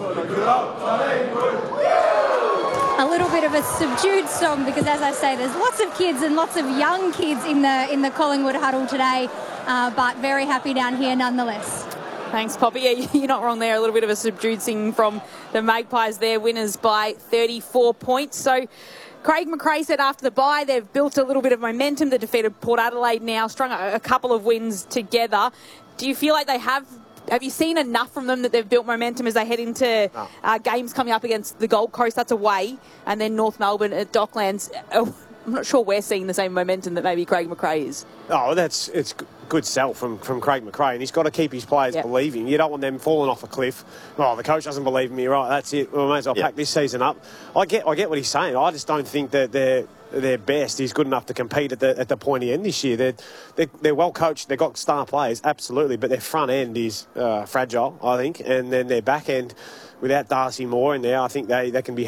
A little bit of a subdued song because, as I say, there's lots of kids and lots of young kids in the Collingwood huddle today, but very happy down here nonetheless. Thanks, Poppy. Yeah, you're not wrong there. A little bit of a subdued sing from the Magpies there, winners by 34 points. So Craig McRae said after the bye they've built a little bit of momentum. They defeated Port Adelaide now, strung a couple of wins together. Do you feel like they have you seen enough from them that they've built momentum as they head into games coming up against the Gold Coast, that's away, and then North Melbourne at Docklands? I'm not sure we're seeing the same momentum that maybe Craig McRae is. Oh, it's good sell from Craig McRae, and he's got to keep his players believing. You don't want them falling off a cliff. Oh, the coach doesn't believe in me, right? That's it. We may as well pack this season up. I get what he's saying. I just don't think that their best is good enough to compete at the pointy end this year. They're well coached. They've got star players, absolutely, but their front end is fragile, I think, and then their back end, without Darcy Moore in there, I think they can be